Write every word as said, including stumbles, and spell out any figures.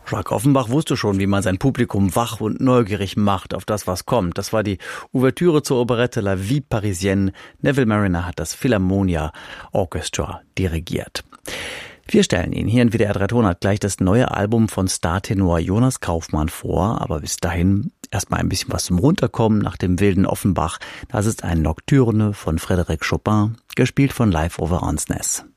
Jacques Offenbach wusste schon, wie man sein Publikum wach und neugierig macht auf das, was kommt. Das war die Ouvertüre zur Operette La Vie Parisienne. Neville Marriner hat das Philharmonia Orchestra dirigiert. Wir stellen Ihnen hier in W D R drei Tonart gleich das neue Album von Startenor Jonas Kaufmann vor. Aber bis dahin erstmal ein bisschen was zum Runterkommen nach dem wilden Offenbach. Das ist ein Nocturne von Frédéric Chopin, gespielt von Live over Ansnes.